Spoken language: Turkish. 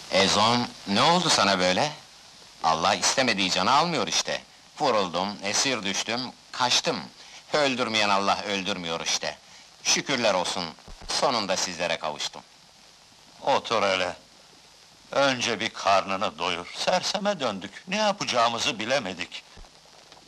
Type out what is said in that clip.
Ezon, ne oldu sana böyle? Allah istemediği canı almıyor işte. Vuruldum, esir düştüm, kaçtım. Öldürmeyen Allah öldürmüyor işte. Şükürler olsun, sonunda sizlere kavuştum. Otur hele. Önce bir karnını doyur. Serseme döndük. Ne yapacağımızı bilemedik.